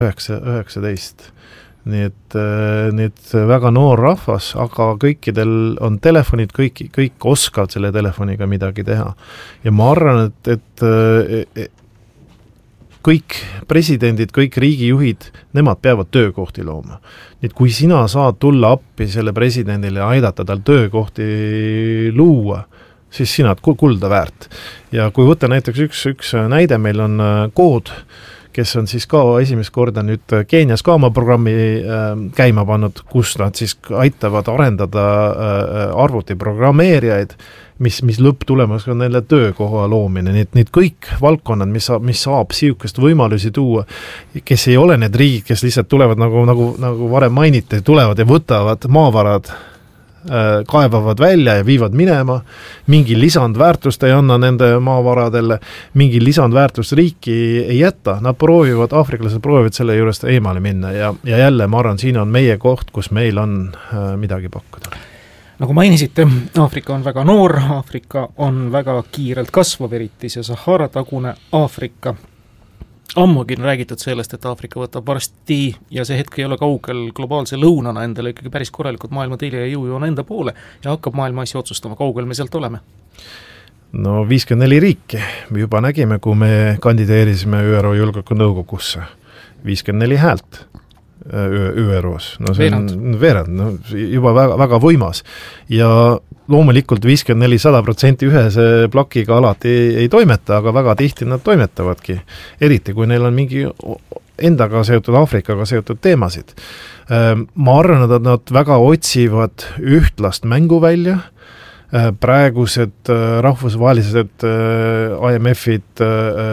19. Nii et väga noor rahvas, aga kõikidel on telefonid, kõik oskavad selle telefoniga midagi teha. Ja ma arvan, et kõik presidendid, kõik riigijuhid, nemad peavad töökohti looma. Nii et kui sina saad tulla appi selle presidendile ja aidata tal töökohti luua, siis sina oled kulda väärt. Ja kui võtta näiteks üks näide, meil on kood, kes on siis ka esimest korda nüüd Keenias ka oma programmi käima pannud, kus nad siis aitavad arendada arvutiprogrammeerijaid, mis lõpptulemus on neile töökoha loomine. Nii et kõik valdkonnad, mis saab siukest võimalusi tuua, kes ei ole need riigid, kes lihtsalt tulevad, nagu varem mainiti, tulevad ja võtavad maavarad, kaevavad välja ja viivad minema, mingi lisandväärtust ei anna nende maavaradele, mingi lisandväärtust riiki ei jätta, aafriklased proovivad selle juurest eemale minna ja jälle ma arvan, siin on meie koht, kus meil on midagi pakkuda. Nagu mainisite, Aafrika on väga noor, Aafrika on väga kiirelt kasvav, eriti see Sahara-tagune Aafrika. Ammugi on räägitud sellest, et Aafrika võtab varsti ja see hetk ei ole kaugel globaalse lõunana endale ikkagi päris korralikult maailma telje ja jõu on enda poole ja hakkab maailma asju otsustama, kaugel me sealt oleme. No 54 riiki. Me juba nägime, kui me kandideerisime ÜRO Julgeolekunõukogusse. 54 häält ÜROs. No see on veerand, juba väga, väga võimas. Ja loomulikult 54-100% ühes plakiga alati ei toimeta, aga väga tihti nad toimetavadki. Eriti, kui neil on mingi endaga seotud, Aafrikaga seotud teemasid. Ma arvan, et nad väga otsivad ühtlast mängu välja. Praegused rahvusvahelised IMF-id,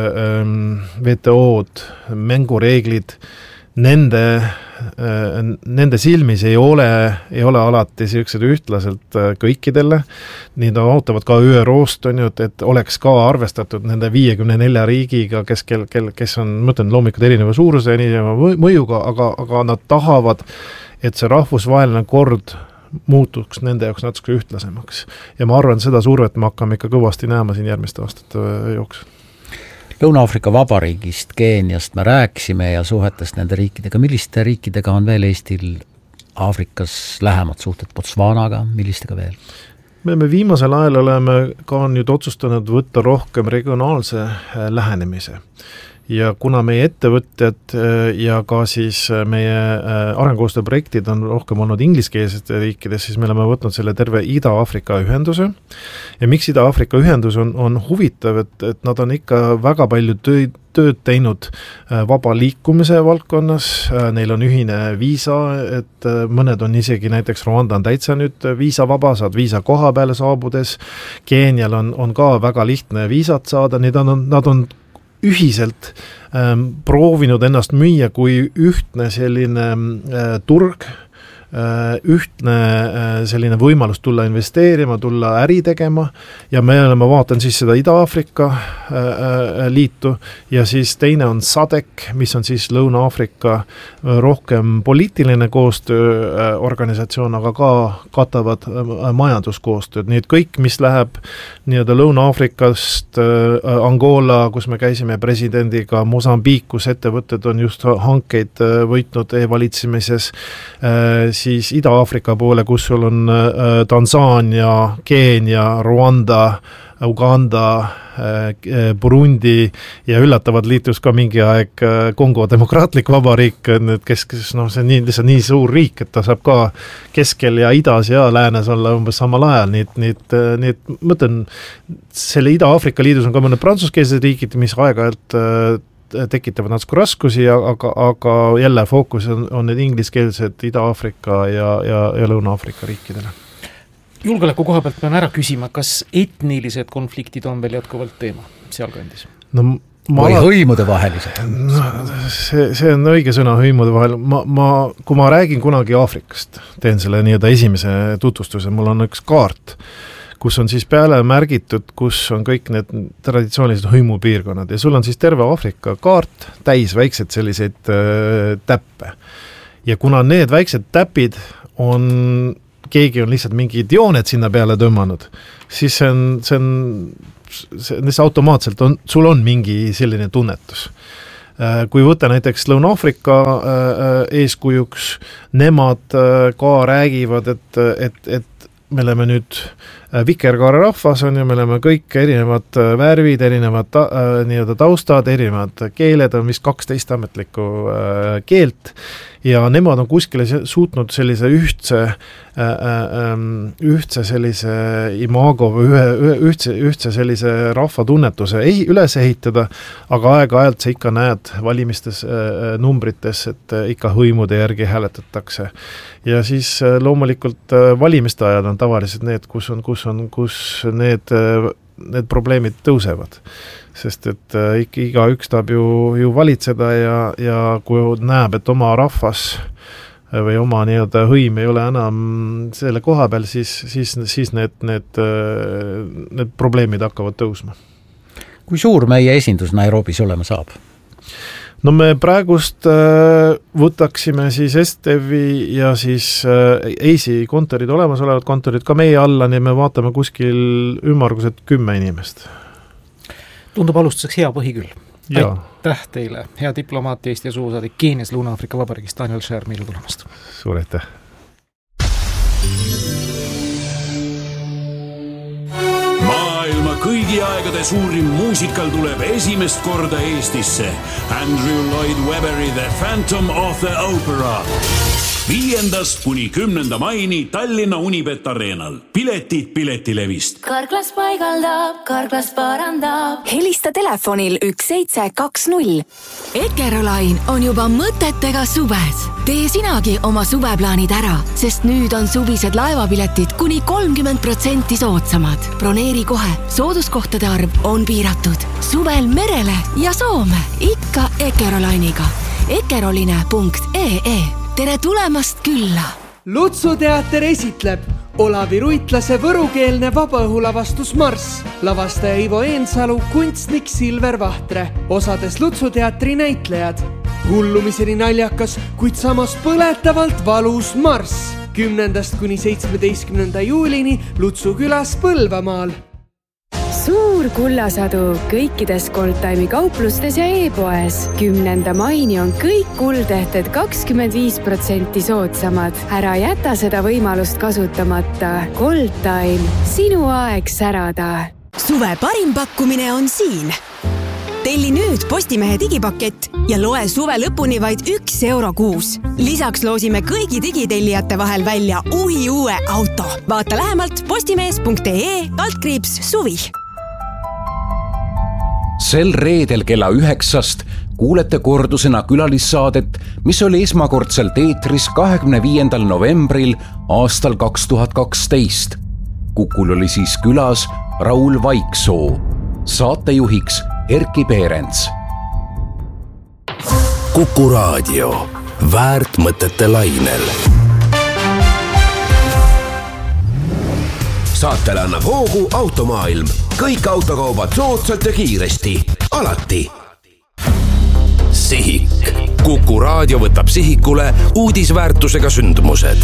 WTO-d, mängureeglid, nende silmis ei ole alati sellised ühtlaselt kõikidele, nii nad ootavad ka ÜRO-st, et oleks ka arvestatud nende 54 riigiga, kes on, mõtlen loomulikult erineva suuruse, erineva mõjuga, aga nad tahavad, et see rahvusvaheline kord muutuks nende jaoks natuke ühtlasemaks. Ja ma arvan, seda survet me hakkame ikka kõvasti näema siin järgmiste aastate jooksul. Lõuna-Aafrika Vabariigist, Keeniast me rääkisime ja suhetest nende riikidega. Milliste riikidega on veel Eestil Aafrikas lähemad suhted? Botswanaga, millistega veel? Me viimasel ajal oleme ka nüüd otsustanud võtta rohkem regionaalse lähenemise. Ja kuna meie ettevõtjad ja ka siis meie arengukoostöö projektid on rohkem olnud ingliskeelses riikides, siis me oleme võtnud selle terve Ida-Aafrika ühenduse. Ja miks Ida-Aafrika ühendus on huvitav, et nad on ikka väga palju tööd teinud vaba liikumise valdkonnas, neil on ühine viisa, et mõned on isegi näiteks Rwanda on täitsa nüüd viisa vaba, saad viisa koha peale saabudes, Keenial on ka väga lihtne viisat saada, nad on ühiselt proovinud ennast müüa kui ühtne selline turg, ühtne selline võimalus tulla investeerima, tulla äri tegema ja ma vaatan siis seda Ida-Aafrika liitu ja siis teine on SADC, mis on siis Lõuna-Aafrika rohkem poliitiline koostöö organisatsioon, aga ka katavad majanduskoostööd. Nii et kõik, mis läheb nii-öelda Lõuna-Aafrikast, Angola, kus me käisime presidendiga, Mosambiik, kus ettevõtted on just hankeid võitnud e-valitsemises, siis Ida-Aafrika poole, kus sul on Tansaania, Keenia, Rwanda, Uganda, Burundi ja üllatavad liitus ka mingi aeg Kongo demokraatlik vabariik, kes see on lihtsalt nii suur riik, et ta saab ka keskel ja idas ja läänes olla umbes samal ajal, nii et mõtlen, selle Ida-Aafrika liidus on ka mõned prantsuskeelsed riigid, mis aeg-ajalt tekitavad natuke raskusi, aga jälle fookus on need ingliskeelsed Ida-Aafrika ja Lõuna-Aafrika riikidele. Julgeoleku koha pealt pean ära küsima, kas etnilised konfliktid on veel jätkuvalt teema sealkandis? No, või hõimude vahelised? No, see on õige sõna, hõimude vahel. Kui ma räägin kunagi Aafrikast, teen selle nii-öelda esimese tutvustuse, mul on üks kaart, kus on siis peale märgitud, kus on kõik need traditsioonilised hõimupiirkonnad ja sul on siis terve Aafrika kaart täis väiksed selliseid täppe. Ja kuna need väiksed täpid keegi on lihtsalt mingi jooned sinna peale tõmmanud, siis see automaatselt sul on mingi selline tunnetus. kui võtta näiteks Lõuna-Aafrika eeskujuks, nemad ka räägivad, et me oleme nüüd vikerkaare rahvas on ju, me oleme kõik erinevad värvid, erinevad nii-öelda taustad, erinevad keeled, on vist 12 ametlikku keelt ja nemad on kuskile suutnud sellise ühtse sellise imago või ühtse sellise rahvatunnetuse üles ehitada, aga aeg-ajalt sa ikka näed valimistes numbrites, et ikka hõimude järgi hääletatakse. Ja siis loomulikult valimiste ajal on tavaliselt need, kus need probleemid tõusevad. Sest et igaüks tahab ju valitseda ja kui näeb, et oma rahvas või oma nii-öelda hõim ei ole enam selle koha peal, siis need probleemid hakkavad tõusma. Kui suur meie esindus Nairobis olema saab? No me praegust võtaksime siis STV ja siis EISi kontorid, olemasolevad kontorid ka meie alla, nii me vaatame kuskil ümmarguselt 10 inimest. Tundub alustuseks hea põhi küll. Aitäh teile, hea diplomaat Eesti ja suursaadik Keenias Lõuna-Aafrika Vabariigist Daniel Scher meile tulemast. Suur aitäh! Maailma kõigi aegade suurim muusikal tuleb esimest korda Eestisse. Andrew Lloyd Webberi The Phantom of the Opera. 5. kuni 10. maini Tallinna Unibet Arenal. Piletid Piletilevist. Karklas paigaldab, Karklas parandab. Helista telefonil 1720. Ekerolain on juba mõtetega suves. Tee sinagi oma suveplaanid ära, sest nüüd on suvised laevapiletid kuni 30% soodsamad. Broneeri kohe, sooduskohtade arv on piiratud. Suvel merele ja Soome, ikka Ekerolainiga. Ekeroline.ee. Tere tulemast külla! Lutsuteater esitleb Olavi Ruitlase võrukeelne vabaõhulavastus Marss. Lavastaja Ivo Eensalu, kunstnik Silver Vahtre. Osades Lutsuteatri näitlejad. Hullumiseni naljakas, kuid samas põletavalt valus Marss. 10. kuni 17. juulini Lutsu külas Põlvamaal. Suur kullasadu kõikides Goldtime'i kauplustes ja e-poes. 10. maini on kõik kuldehted 25% soodsamad. Ära jäta seda võimalust kasutamata. Goldtime, sinu aeg särada. Suve parim pakkumine on siin. Telli nüüd Postimehe digipakett ja loe suve lõpuni vaid €1 kuus. Lisaks loosime kõigi digitellijate vahel välja uue auto. Vaata lähemalt postimees.ee/suvi. Sel reedel kella 9 kuulete kordusena külalissaadet, mis oli esmakordselt eetris 25. novembril aastal 2012. Kukul oli siis külas Raul Vaiksoo, saatejuhiks Erki Peerents. Kuku raadio, väärt mõtete lainel. Saatele annab hoogu Automaailm. Kõik autokaubad soodsalt ja kiiresti. Alati. Sihik. Kuku raadio võtab sihikule uudisväärtusega sündmused.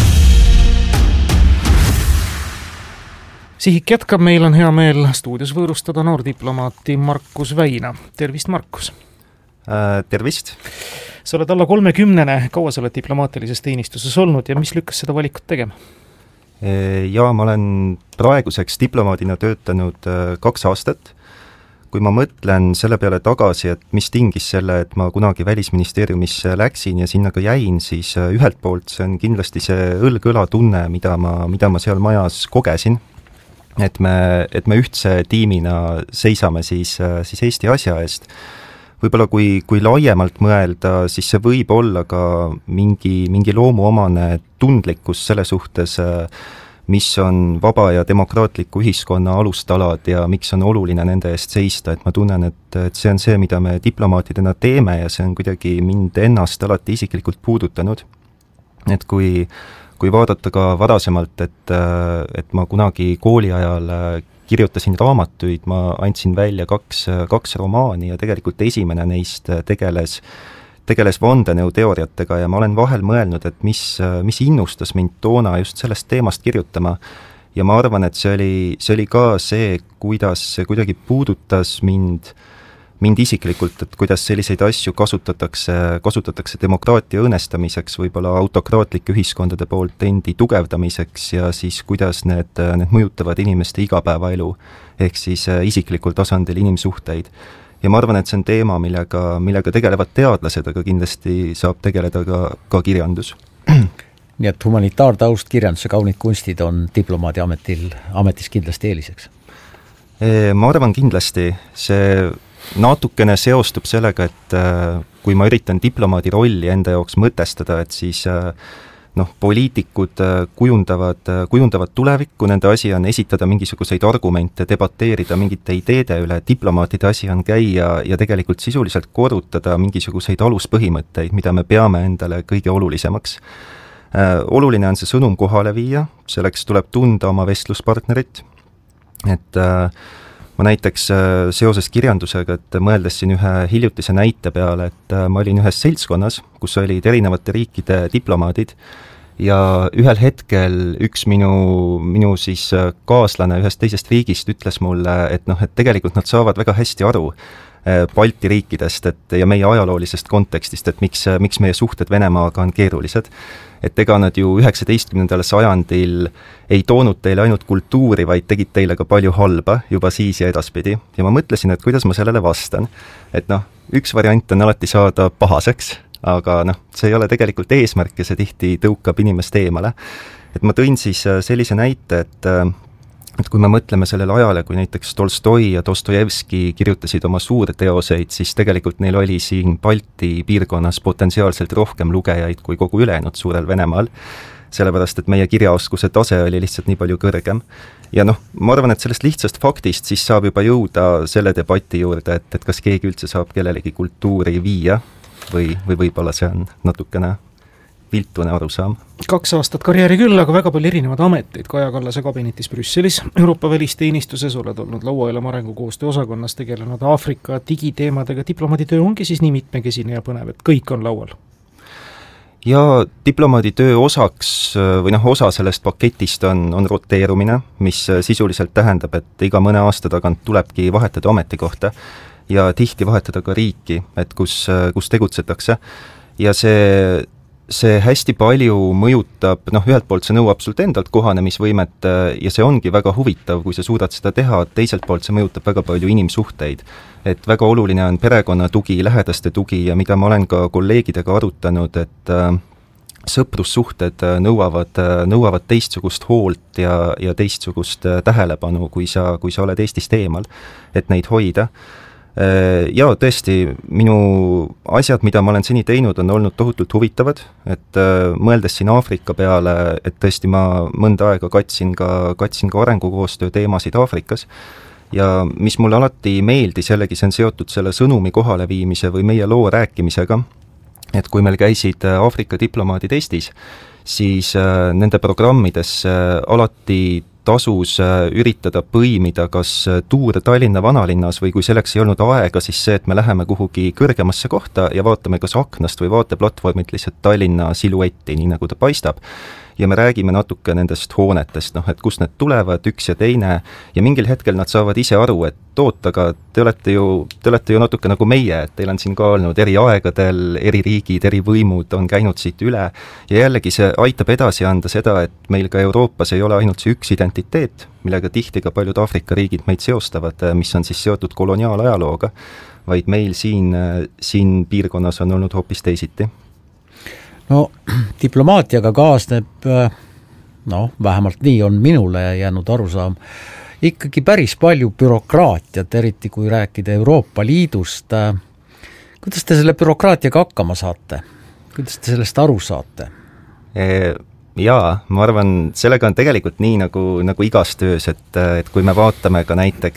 Sihik jätkab, meil on hea meel stuudios võõrustada noordiplomaati Markus Väina. Tervist, Markus! Tervist! Sa oled alla 30, kaua sa oled diplomaatilises teenistuses olnud ja mis lükkas seda valikut tegema? Ja ma olen praeguseks diplomaadina töötanud 2 aastat. Kui ma mõtlen selle peale tagasi, et mis tingis selle, et ma kunagi Välisministeeriumisse läksin ja sinna ka jäin, siis ühelt poolt see on kindlasti see õlg-õla tunne, mida ma seal majas kogesin, et me ühtse tiimina seisame siis Eesti asja eest. Võib-olla kui laiemalt mõelda, siis see võib olla ka mingi loomuomane tundlikkus selle suhtes, mis on vaba ja demokraatliku ühiskonna alustalad ja miks on oluline nende eest seista, et ma tunnen, et see on see, mida me diplomaatidena teeme ja see on kuidagi mind ennast alati isiklikult puudutanud. Et kui vaadata ka varasemalt, et ma kunagi kooli ajal kirjutasin raamatuid, ma andsin välja 2 romaani ja tegelikult esimene neist tegeles vandenõuteooriatega ja ma olen vahel mõelnud, et mis innustas mind toona just sellest teemast kirjutama. Ja ma arvan, et see oli ka see, kuidas see kuidagi puudutas mind mind isiklikult, et kuidas selliseid asju kasutatakse demokraatia õõnestamiseks, võib-olla autokraatlike ühiskondade poolt endi tugevdamiseks ja siis kuidas need mõjutavad inimeste igapäevaelu, ehk siis isiklikul tasandil inimsuhteid. Ja ma arvan, et see on teema, millega tegelevad teadlased, aga kindlasti saab tegeleda ka kirjandus. Nii et humanitaartaust, kirjandus ja kaunid kunstid on diplomaadi ametis kindlasti eeliseks? Ma arvan kindlasti, see natukene seostub sellega, et kui ma üritan diplomaadi rolli enda jaoks mõtestada, et siis poliitikud kujundavad tulevikku, nende asi on esitada mingisuguseid argumente, debateerida mingite ideede üle, diplomaatide asi on käia ja tegelikult sisuliselt korrutada mingisuguseid aluspõhimõtteid, mida me peame endale kõige olulisemaks. Oluline on see sõnum kohale viia, selleks tuleb tunda oma vestluspartnerit, et ma näiteks seoses kirjandusega, et mõeldes siin ühe hiljutise näite peale, et ma olin ühes seltskonnas, kus olid erinevate riikide diplomaadid ja ühel hetkel üks minu siis kaaslane ühest teisest riigist ütles mulle, et tegelikult nad saavad väga hästi aru Balti riikidest ja meie ajaloolisest kontekstist, et miks meie suhted Venemaaga on keerulised. Et ega nad ju 19. sajandil ei toonud teile ainult kultuuri, vaid tegid teile ka palju halba juba siis ja edaspidi. Ja ma mõtlesin, et kuidas ma sellele vastan. Et üks variant on alati saada pahaseks, aga see ei ole tegelikult eesmärk ja see tihti tõukab inimest eemale. Et ma tõin siis sellise näite, et kui me mõtleme sellele ajale, kui näiteks Tolstoi ja Dostojevski kirjutasid oma suurteoseid, siis tegelikult neil oli siin Balti piirkonnas potentsiaalselt rohkem lugejaid kui kogu ülejäänud suurel Venemaal, sellepärast et meie kirjaoskuse tase oli lihtsalt nii palju kõrgem. Ja ma arvan, et sellest lihtsast faktist siis saab juba jõuda selle debati juurde, et kas keegi üldse saab kellelegi kultuuri viia või võib-olla see on natukene viltune arusaam. 2 aastat karjääri küll, aga väga palju erinevad ameteid Kaja Kallase kabinetis Brüsselis, Euroopa välisteenistuses oled olnud Lauaelama arengukoostöö osakonnas, tegelenud Aafrika digiteemadega, diplomaaditöö ongi siis nii mitmekesine ja põnev, et kõik on laual? Ja diplomaaditöö osaks või osa sellest paketist on roteerumine, mis sisuliselt tähendab, et iga mõne aasta tagant tulebki vahetada ametikohta ja tihti vahetada ka riiki, et kus tegutsetakse ja see hästi palju mõjutab, ühelt poolt see nõuab sult endalt kohanemisvõimet ja see ongi väga huvitav, kui sa suudad seda teha, teiselt poolt see mõjutab väga palju inimsuhteid. Et väga oluline on perekonna tugi, lähedaste tugi ja mida ma olen ka kolleegidega arutanud, et sõprussuhted nõuavad teistsugust hoolt ja teistsugust tähelepanu, kui sa oled Eestist eemal, et neid hoida. Ja tõesti, minu asjad, mida ma olen seni teinud, on olnud tohutult huvitavad, et mõeldes siin Aafrika peale, et tõesti ma mõnda aega katsin ka arengukoostöö teemasid Aafrikas ja mis mulle alati meeldis, jällegi see on seotud selle sõnumi kohaleviimise või meie loo rääkimisega, et kui meil käisid Aafrika diplomaadid Eestis, siis nende programmides alati tasus üritada põimida kas tuur Tallinna vanalinnas või kui selleks ei olnud aega, siis see, et me läheme kuhugi kõrgemasse kohta ja vaatame kas aknast või vaateplatvormilt lihtsalt Tallinna siluetti, nii nagu ta paistab. Ja me räägime natuke nendest hoonetest, et kust need tulevad, üks ja teine, ja mingil hetkel nad saavad ise aru, et aga te olete ju natuke nagu meie, et teil on siin ka olnud eri aegadel, eri riigid, eri võimud on käinud siit üle, ja jällegi see aitab edasi anda seda, et meil ka Euroopas ei ole ainult see üks identiteet, millega tihti ka paljud Aafrika riigid meid seostavad, mis on siis seotud koloniaalajalooga, vaid meil siin piirkonnas on olnud hoopis teisiti. No diplomaatiaga kaasneb, vähemalt nii on minule jäänud arusaam, ikkagi päris palju bürokraatiat, eriti kui rääkida Euroopa Liidust. Kuidas te selle bürokraatiaga hakkama saate? Kuidas te sellest aru saate? Jaa, ma arvan, sellega on tegelikult nii nagu igas töös, et kui me vaatame ka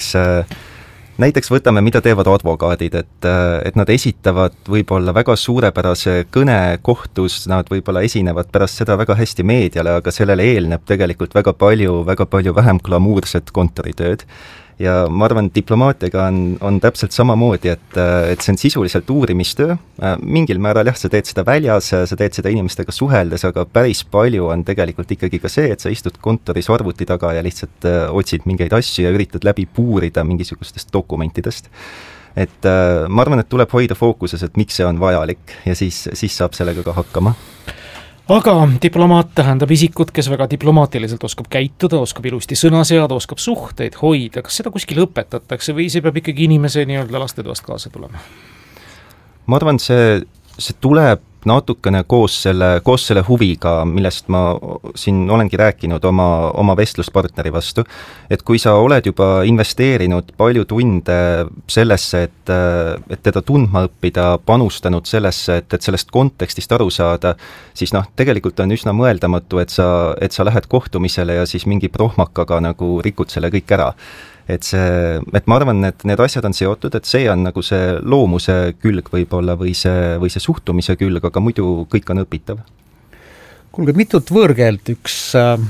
näiteks võtame, mida teevad advokaadid, et nad esitavad võib-olla väga suurepärase kõne kohtus, nad võib-olla esinevad pärast seda väga hästi meediale, aga sellele eelneb tegelikult väga palju vähem glamuurset kontoritööd. Ja ma arvan, diplomaatiaga on täpselt samamoodi, et see on sisuliselt uurimistöö, mingil määral sa teed seda väljas, sa teed seda inimestega suheldes, aga päris palju on tegelikult ikkagi ka see, et sa istud kontoris arvuti taga ja lihtsalt otsid mingeid asju ja üritad läbi puurida mingisugustest dokumentidest. et ma arvan, et tuleb hoida fookuses, et miks see on vajalik ja siis saab sellega ka hakkama. Aga diplomaat tähendab isikut, kes väga diplomaatiliselt oskab käituda, oskab ilusti sõna seada, oskab suhteid hoida. Kas seda kuskil õpetatakse või see peab ikkagi inimese nii-öelda lastetoast kaasa tulema? Ma arvan, see tuleb natukene koos selle huviga, millest ma siin olengi rääkinud oma vestluspartneri vastu, et kui sa oled juba investeerinud palju tunde sellesse, et teda tundma õppida, panustanud sellesse, et sellest kontekstist aru saada, siis tegelikult on üsna mõeldamatu, et sa lähed kohtumisele ja siis mingi prohmakaga nagu rikud selle kõik ära. Et ma arvan, et need asjad on seotud, et see on nagu see loomuse külg võib-olla või see suhtumise külg, aga muidu kõik on õpitav. Kuulge, mitut võõrkeelt üks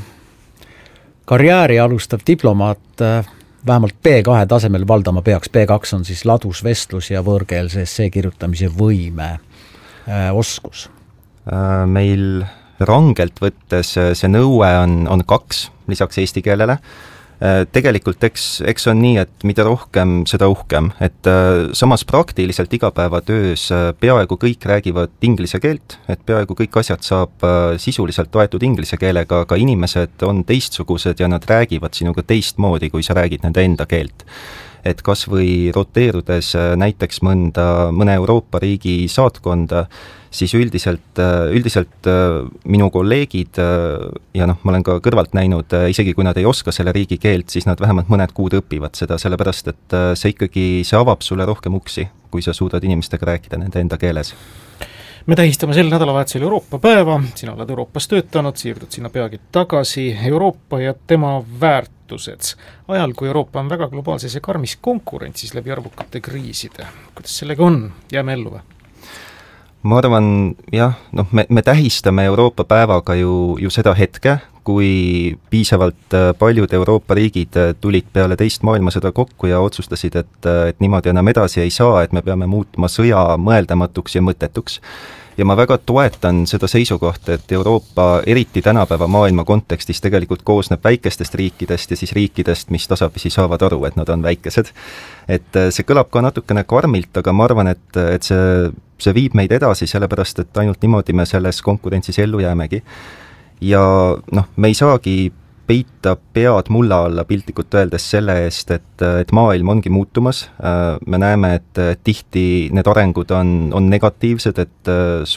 karjääri alustav diplomaat vähemalt B2 tasemel valdama peaks? B2 on siis ladus vestlus ja võõrkeelse essee kirjutamise võime oskus. Meil rangelt võttes see nõue on 2 lisaks eesti keelele. Tegelikult eks on nii, et mida rohkem, seda uhkem, et samas praktiliselt igapäevatöös peaaegu kõik räägivad inglise keelt, et peaaegu kõik asjad saab sisuliselt võetud inglise keelega, aga inimesed on teistsugused ja nad räägivad sinuga teistmoodi, kui sa räägid nende enda keelt. Et kas või roteerudes näiteks mõne Euroopa riigi saatkonda, siis üldiselt minu kolleegid ja ma olen ka kõrvalt näinud, isegi kui nad ei oska selle riigi keelt, siis nad vähemalt mõned kuud õpivad seda, sellepärast et see avab sulle rohkem uksi, kui sa suudad inimestega rääkida nende enda keeles. Me tähistame sel nädalavahetusel Euroopa päeva, sina oled Euroopas töötanud, siirdud sinna peagi tagasi. Euroopa ja tema väärtused. Ajal, kui Euroopa on väga globaalses ja karmis konkurentsis läbi arvukate kriiside. Kuidas sellega on? Jääme ellu või? Ma arvan, jah, me tähistame Euroopa päevaga ju seda hetke, kui piisavalt paljud Euroopa riigid tulid peale teist maailmasõda kokku ja otsustasid, et niimoodi enam edasi ei saa, et me peame muutma sõja mõeldamatuks ja mõttetuks. Ja ma väga toetan seda seisukohta, et Euroopa eriti tänapäeva maailma kontekstis tegelikult koosneb väikestest riikidest ja siis riikidest, mis tasapisi saavad aru, et nad on väikesed. Et see kõlab ka natukene karmilt, aga ma arvan, et see viib meid edasi, sellepärast et ainult niimoodi me selles konkurentsis ellu jäämegi. Ja me ei saagi peita pead mulla alla piltlikult öeldes selle eest, et maailm ongi muutumas. Me näeme, et tihti need arengud on negatiivsed, et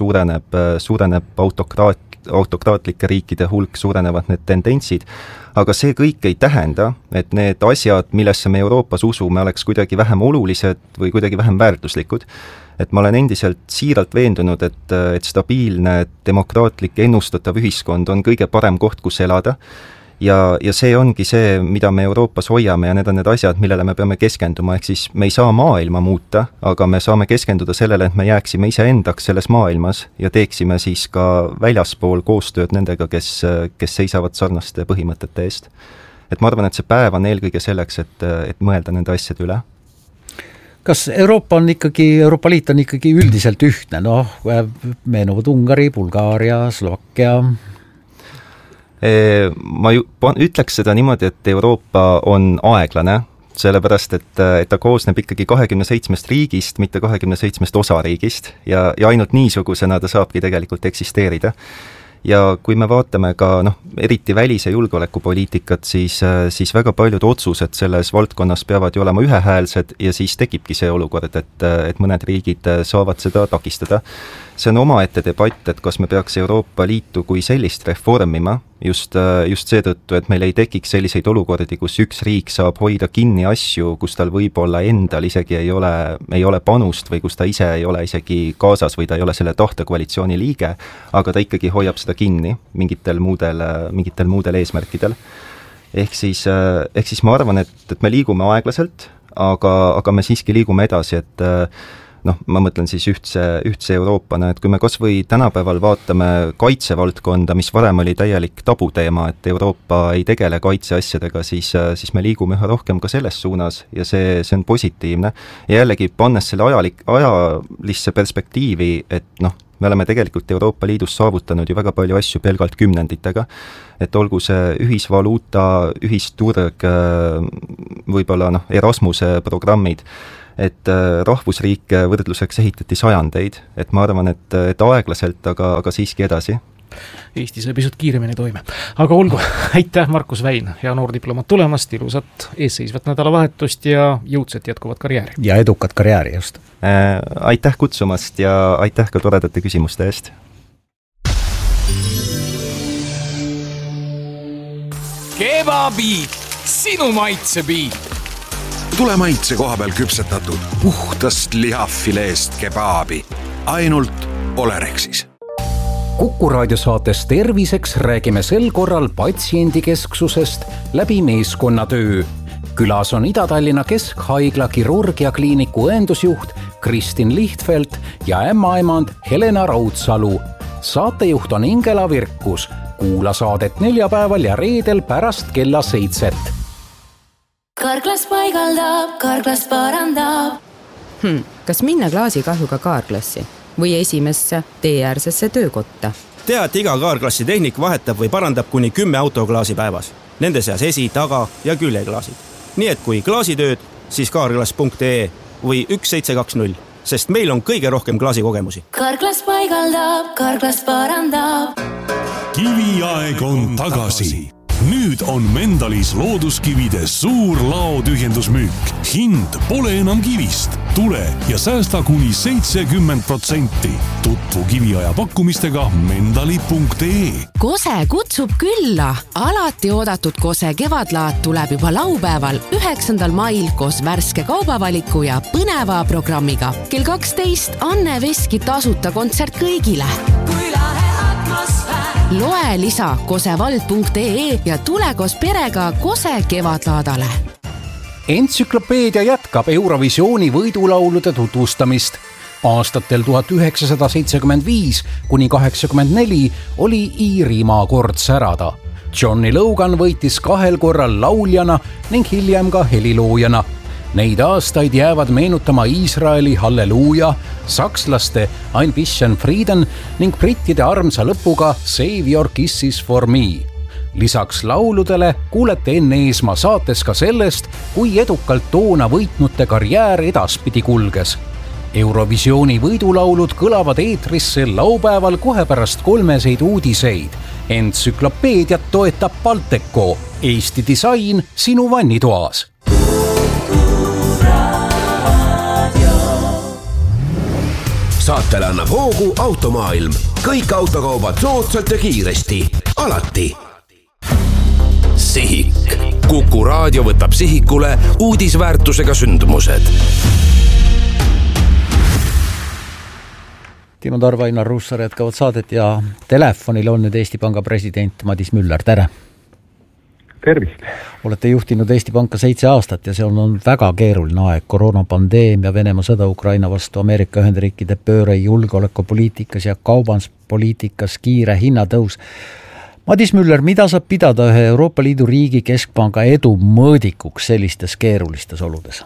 suureneb autokraatlike riikide hulk, suurenevad need tendentsid, aga see kõik ei tähenda, et need asjad, millesse me Euroopas usume, oleks kuidagi vähem olulised või kuidagi vähem väärtuslikud. Et ma olen endiselt siiralt veendunud, et stabiilne, demokraatlik, ennustatav ühiskond on kõige parem koht, kus elada. Ja see ongi see, mida me Euroopas hoiame ja need on need asjad, millele me peame keskenduma, ehk siis me ei saa maailma muuta, aga me saame keskenduda sellele, et me jääksime iseendaks selles maailmas ja teeksime siis ka väljaspool koostööd nendega, kes seisavad sarnaste põhimõtete eest. Et ma arvan, et see päev on eelkõige selleks, et mõelda nende asjade üle. Kas Euroopa Liit on ikkagi üldiselt ühtne? Meenuvad Ungari, Bulgaaria, Slovakkia. Ma ütleks seda niimoodi, et Euroopa on aeglane, sellepärast, et ta koosneb ikkagi 27 riigist, mitte 27 osariigist ja ainult niisugusena ta saabki tegelikult eksisteerida. Ja kui me vaatame ka eriti välis- ja julgeolekupoliitikat, siis väga paljud otsused selles valdkonnas peavad ju olema ühehäälsed ja siis tekibki see olukord, et mõned riigid saavad seda takistada. See on omaette debatt, et kas me peaks Euroopa Liitu kui sellist reformima, just seetõttu, et meil ei tekiks selliseid olukordi, kus üks riik saab hoida kinni asju, kus tal võib-olla endal isegi ei ole panust või kus ta ise ei ole isegi kaasas või ta ei ole selle tahtekoalitsiooni liige, aga ta ikkagi hoiab seda kinni mingitel muudel eesmärkidel. Ehk siis ma arvan, et me liigume aeglaselt, aga me siiski liigume edasi, et ma mõtlen siis ühtse Euroopana, et kui me kas või tänapäeval vaatame kaitsevaldkonda, mis varem oli täielik tabuteema, et Euroopa ei tegele kaitseasjadega, siis me liigume üha rohkem ka selles suunas ja see on positiivne. Ja jällegi pannes selle ajalisse perspektiivi, et me oleme tegelikult Euroopa Liidus saavutanud ju väga palju asju pelgalt kümnenditega, et olgu see ühisvaluuta, ühisturg, võib-olla Erasmuse programmid, et rahvusriike võrdluseks ehitati sajandeid, et ma arvan, et aeglaselt, aga siiski edasi. Eesti sai pisut kiiremini toime. Aga olgu, aitäh Markus Väin, hea noor diplomaat tulemast, ilusat eesseisvat nädalavahetust ja jõudset jätkuvat karjääri. Ja edukat karjääri just. Aitäh kutsumast ja aitäh ka toredate küsimuste eest. Kebabiit, sinu maitsebiit. Tule maitse koha peal küpsetatud puhtast lihafileest kebaabi. Ainult Olerexis. Kuku raadiosaates Terviseks räägime sel korral patsiendikesksusest läbi meeskonnatöö. Külas on Ida-Tallinna Keskhaigla kirurgiakliiniku õendusjuht Kristin Lihtfeld ja ämmaemand Helena Raudsalu. Saatejuht on Ingela Virkus. Kuula saadet neljapäeval ja reedel pärast kella 7. Karklas paigaldab, karklas parandab. Kas minna klaasikahjuga kaarklassi või esimesse teeäärsesse töökotta? Tea, et iga kaarklassi tehnik vahetab või parandab kuni 10 autoklaasi päevas. Nende seas esi-, taga- ja küljeklaasid. Nii et kui klaasitööd, siis kaarklas.ee või 1720, sest meil on kõige rohkem klaasikogemusi. Karklas paigaldab, karklas parandab. Kiviaeg on tagasi. Nüüd on Mendalis looduskivide suur laotühjendusmüük. Hind pole enam kivist. Tule ja säästa kuni 70%. Tutvu kiviaja pakkumistega mendali.ee. Kose kutsub külla. Alati oodatud Kose kevadlaat tuleb juba laupäeval 9. mail koos värske kaubavaliku ja põneva programmiga. Kell 12 Anne Veski tasuta kontsert kõigile. Loe lisa kosevald.ee ja tule koos perega Kose kevadlaadale. Entsüklopeedia jätkab Eurovisiooni võidulaulude tutvustamist. Aastatel 1975 kuni 84 oli Iirimaa kord särada. Johnny Logan võitis 2 korral lauljana ning hiljem ka heliloojana. Neid aastaid jäävad meenutama Iisraeli Halleluuja, sakslaste Ein bisschen Frieden ning brittide armsa lõpuga Save Your Kisses for Me. Lisaks lauludele kuulete enne Eesmaa saates ka sellest, kui edukalt toona võitnute karjäär edaspidi kulges. Eurovisiooni võidulaulud kõlavad eetrisse laupäeval kohe pärast 3 uudiseid. Entsüklopeediat toetab Balteco, Eesti disain sinu vannitoas. Saatele annab hoogu Automaailm. Kõik autokaubad soodsalt ja kiiresti. Alati. Sihik. Kuku raadio võtab sihikule uudisväärtusega sündmused. Timo Tarva, Ainar Ruussaar jätkavad saadet ja telefonil on nüüd Eesti Panga president Madis Müller. Tere! Tervist! Olete juhtinud Eesti Panka 7 aastat ja see on olnud väga keeruline aeg. Koroonapandeemia, Venemaa sõda Ukraina vastu, Ameerika Ühendriikide pööre julgeolekupoliitikas ja kaubanduspoliitikas kiire hinnatõus. Madis Müller, mida saab pidada ühe Euroopa Liidu riigi keskpanga edu mõõdikuks sellistes keerulistes oludes?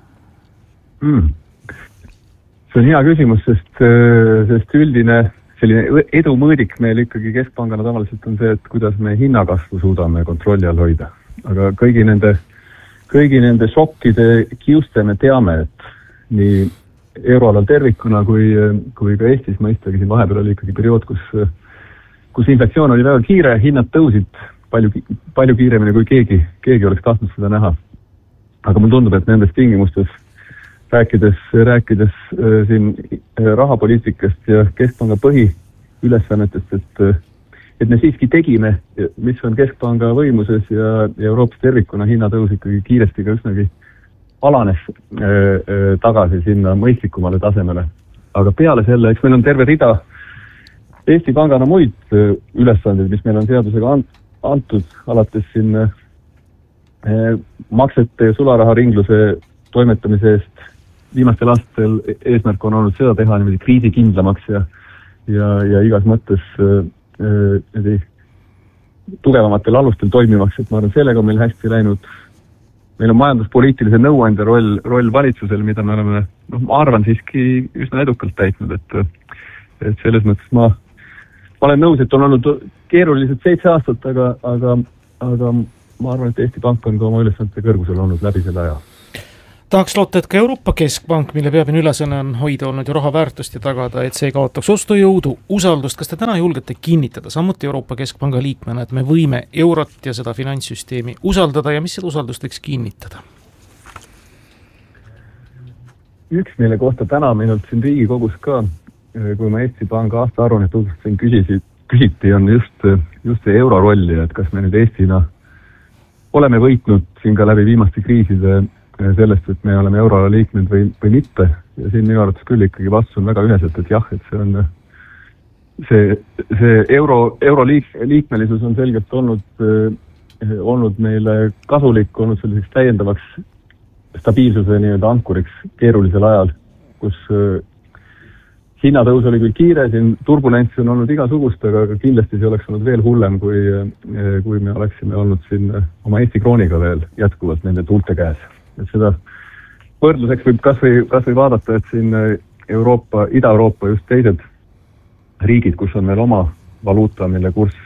See on hea küsimus, sest üldine selline edu mõõdik meil ikkagi keskpangana tavaliselt on see, et kuidas me hinnakasvu suudame kontrolli all hoida. Aga kõigi nende šokkide kiuste me teame, et nii euroalal tervikuna kui ka Eestis mõistagi siin vahepeal oli ikkagi periood, kus inflatsioon oli väga kiire, hinnad tõusid palju kiiremini kui keegi oleks tahtnud seda näha. Aga mul tundub, et nendes tingimustes rääkides siin rahapoliitikast ja keskpanga põhiülesannetest, et me siiski tegime, mis on keskpanga võimuses ja Euroopas tervikuna hinnatõus ikkagi kiiresti ka üsnagi alanes tagasi sinna mõistlikumale tasemele. Aga peale selle, eks meil on terve rida Eesti Pangana muid ülesandeid, mis meil on seadusega antud, alates siin maksete ja sularaharingluse toimetamise eest. Viimastel aastatel eesmärk on olnud seda teha niimoodi kriisikindlamaks ja igas mõttes tugevamatel alustel toimimaks, et ma arvan, sellega on meil hästi läinud. Meil on majanduspoliitilise nõuandja roll valitsusel, mida me oleme, ma arvan, siiski üsna edukalt täitnud, et selles mõttes ma olen nõus, et on olnud keerulised 7 aastat, aga ma arvan, et Eesti Pank on ka oma ülesannete kõrgusel olnud läbi selle aja. Tahaks loota, et ka Euroopa Keskpank, mille peamine ülesanne on hoida olnud ju raha väärtust ja tagada, et see ei kaotaks ostujõudu, usaldust. Kas te täna julgete kinnitada, samuti Euroopa Keskpanga liikmena, et me võime eurot ja seda finantssüsteemi usaldada ja mis seda usaldust võiks kinnitada? Üks, mille kohta täna minult siin Riigikogus ka, kui ma Eesti Panga aastaaruannet tutvustasin, küsiti, on just see euro rolli, et kas me nüüd Eestina oleme võitnud siin ka läbi viimaste kriiside sellest, et me oleme euroala liikmed või mitte. Ja siin minu arvates küll ikkagi vastus on väga üheselt, et jah, et see on see euro liikmelisus on selgelt olnud meile kasulik, olnud selliseks täiendavaks stabiilsuse nii-öelda ankuriks keerulisel ajal, kus hinnatõus oli küll kiire, siin turbulentsi on olnud igasugust, aga kindlasti see oleks olnud veel hullem, kui me oleksime olnud siin oma Eesti krooniga veel jätkuvalt nende tuulte käes. Et seda võrdluseks võib kas või vaadata, et siin Ida-Euroopa just teised riigid, kus on meil oma valuuta, mille kurss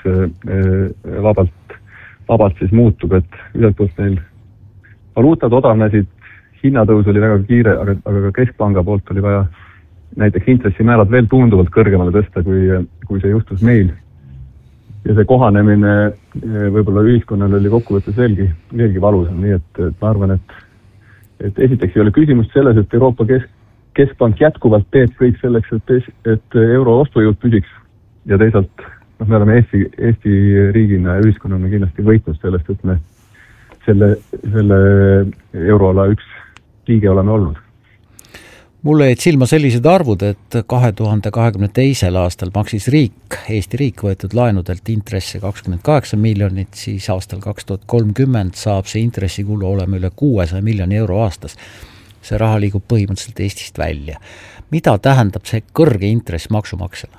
vabalt siis muutub, et ühelt poolt meil valuutad odavnesid, hinnatõus oli väga kiire, aga ka Keskpanga poolt oli vaja näiteks intressimäärad veel tunduvalt kõrgemale tõsta, kui see juhtus meil. Ja see kohanemine võib-olla ühiskonnal oli kokkuvõttes veelgi valusam, nii et ma arvan, et esiteks ei ole küsimus selles, et Euroopa Keskpank jätkuvalt teeb kõik selleks, et euro ostujõud püsiks ja teisalt me oleme Eesti riigina ja ühiskonnana kindlasti võitnud sellest, et me selle euroala üks liige oleme olnud. Mulle jäid silma sellised arvud, et 2022. aastal maksis Eesti riik võetud laenudelt intresse 28 miljonit, siis aastal 2030 saab see intressikulu olema üle 600 miljoni euro aastas. See raha liigub põhimõtteliselt Eestist välja. Mida tähendab see kõrge intress maksumaksjale?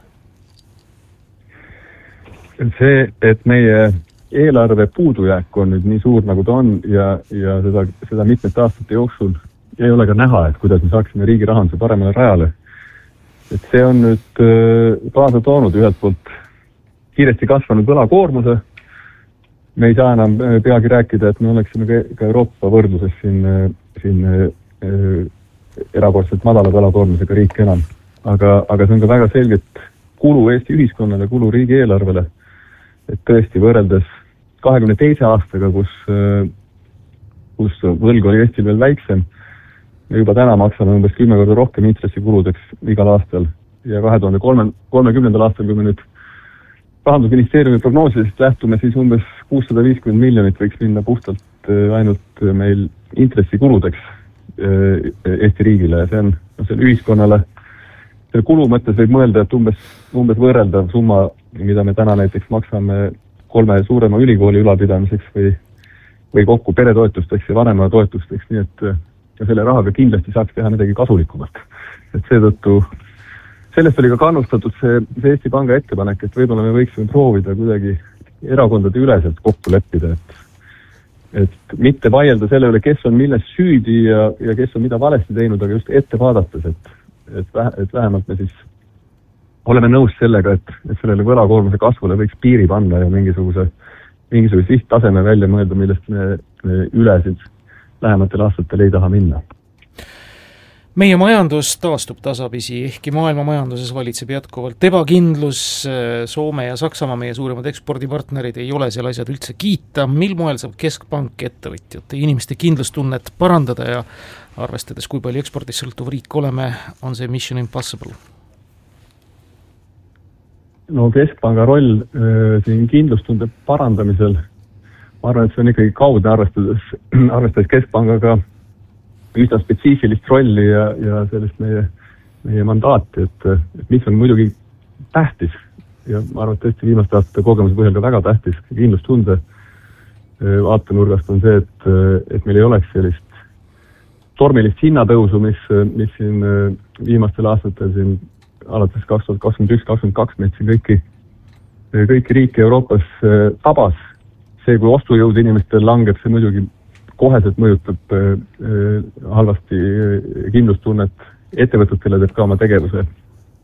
See, et meie eelarve puudujääk on nüüd nii suur, nagu ta on ja seda mitmete aastate jooksul ei ole ka näha, et kuidas me saaksime riigi rahanduse paremale rajale. Et see on nüüd kaasa toonud ühelt poolt kiiresti kasvanud võlakoormuse. Me ei saa enam peagi rääkida, et me oleksime ka Euroopa võrdluses siin erakordselt madala võlakoormusega riik enam. Aga see on ka väga selgelt kulu Eesti ühiskonnale, kulu riigi eelarvele. Et tõesti võrreldes 22 aastaga, kus võlg oli Eestil veel väiksem, me juba täna maksame umbes 10 korda rohkem intressikuludeks igal aastal ja 2030. aastal, kui me nüüd Rahandusministeeriumi prognoosidest lähtume, siis umbes 650 miljonit võiks minna puhtalt ainult meil intressikuludeks Eesti riigile ja see on ühiskonnale. Selle kulu mõttes võib mõelda, et umbes võrreldav summa, mida me täna näiteks maksame 3 suurema ülikooli ülalpidamiseks või kokku peretoetusteks ja vanema toetusteks, nii et ja selle rahaga kindlasti saaks teha midagi kasulikumat. Et seetõttu, sellest oli ka kannustatud see Eesti Panga ettepanek, et võib-olla me võiksime proovida kuidagi erakondade üleselt kokku leppida, et mitte vaielda selle üle, kes on milles süüdi ja kes on mida valesti teinud, aga just ette vaadates, et vähemalt me siis oleme nõus sellega, et sellele võlakoormuse kasvule võiks piiri panna ja mingisuguse sihttaseme välja mõelda, millest me ülesid lähematel aastatel ei taha minna. Meie majandus taastub tasapisi, ehkki maailma majanduses valitseb jätkuvalt ebakindlus. Soome ja Saksamaa, meie suuremad ekspordipartnerid, ei ole seal asjad üldse kiita. Mil moel saab Keskpank ettevõtjate inimeste kindlustunnet parandada ja arvestades, kui palju ekspordist sõltuv riik oleme, on see mission impossible? No Keskpanga roll siin kindlustunde parandamisel, ma arvan, et see on ikkagi kaudne arvestades Keskpangaga üsna spetsiifilist rolli ja sellist meie mandaati, et mis on muidugi tähtis ja ma arvan, et tõesti viimaste aastate kogemuse põhjal ka väga tähtis kindlustunde vaatenurgast on see, et meil ei oleks sellist tormilist hinnatõusu, mis siin viimastel aastatel siin alates 2021-2022 meid siin kõiki riike Euroopas tabas. See, kui ostujõud inimestel langeb, see muidugi koheselt mõjutab halvasti kindlustunnet ettevõtetele, teeb ka oma tegevuse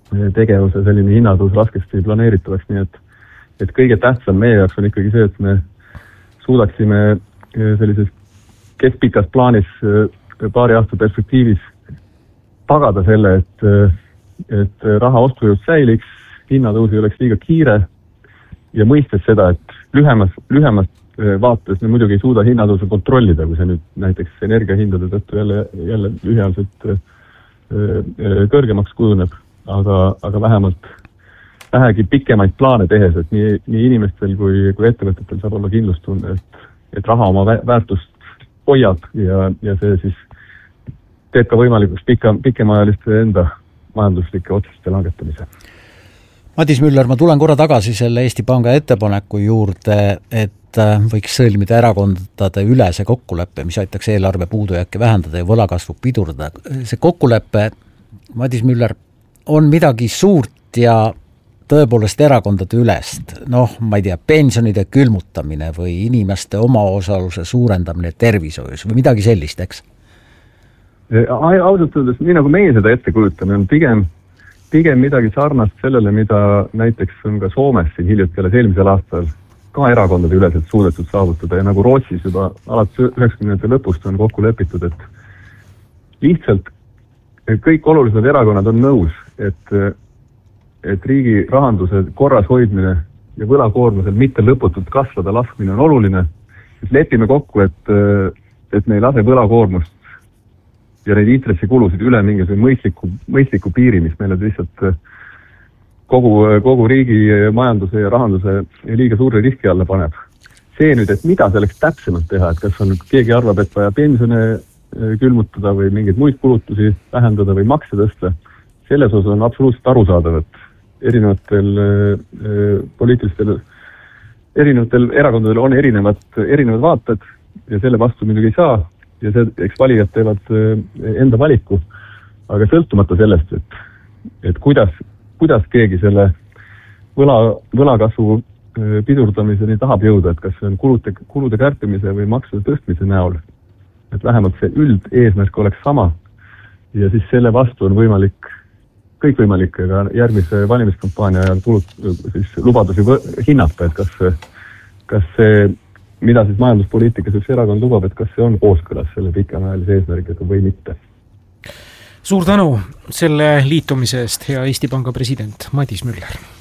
tegevuse selline hinnatõus raskesti planeeritavaks, nii et kõige tähtsam meie jaoks on ikkagi see, et me suudaksime sellises keskpikas plaanis paari aasta perspektiivis tagada selle, et raha ostujõud säiliks, hinnatõus ei oleks liiga kiire ja mõistes seda, et lühemas vaates me muidugi ei suuda hinnatõusu kontrollida, kui see nüüd näiteks energiahindade tõttu jälle lühiajaliselt kõrgemaks kujuneb, aga vähemalt vähegi pikemaid plaane tehes, et nii inimestel kui ettevõtetel saab olla kindlustunne, et raha oma väärtust hoiab ja see siis teeb ka võimalikuks pikemaajaliste enda majanduslike otsuste langetamise. Madis Müller, ma tulen korra tagasi selle Eesti Panga ettepaneku juurde, et võiks sõlmida erakondade ülese kokkuleppe, mis aitaks eelarve puudujääki vähendada ja võlakasvu pidurdada. See kokkulepe, Madis Müller, on midagi suurt ja tõepoolest erakondade ülest, ma ei tea, pensionide külmutamine või inimeste omaosaluse suurendamine tervishoius või midagi sellist, eks? Ausalt öeldes, nii nagu meie seda ette kujutame, on pigem midagi sarnast sellele, mida näiteks on ka Soomes siin hiljuti alles eelmisel aastal ka erakondade üleselt suudetud saavutada ja nagu Rootsis juba alates 90. lõpust on kokku lepitud, et lihtsalt kõik olulised erakonnad on nõus, et riigi rahanduse korras hoidmine ja võlakoormusel mitte lõputult kasvada laskmine on oluline, et lepime kokku, et me ei lase võlakoormust ja neid intressikulusid üle mingisugune mõistliku piiri, mis meile lihtsalt kogu riigi majanduse ja rahanduse liiga suure riski alla paneb. See nüüd, et mida selleks täpsemalt teha, et kas on keegi arvab, et vaja pensione külmutada või mingeid muid kulutusi vähendada või makse tõsta, selles osas on absoluutselt arusaadav, et erinevatel erakondadel on erinevad vaated ja selle vastu muidugi ei saa ja see, eks valijad teevad enda valiku, aga sõltumata sellest, et kuidas keegi selle võlakasvu pidurdamiseni tahab jõuda, et kas see on kulude kärpimise või maksude tõstmise näol, et vähemalt see üldeesmärk oleks sama ja siis selle vastu on kõikvõimalik ka järgmise valimiskampaania ajal siis lubadusi hinnata, et kas see mida siis majanduspoliitikas üks erakond lubab, et kas see on kooskõlas selle pikemaajalise eesmärgiga või mitte. Suur tänu selle liitumise eest, hea Eesti Panga president Madis Müller.